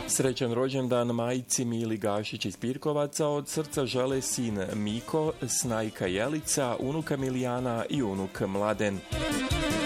Srećan rođendan majci Mili Gašić iz Pirkovaca od srca žele sin Miko, snajka Jelica, unuka Milijana i unuk Mladen.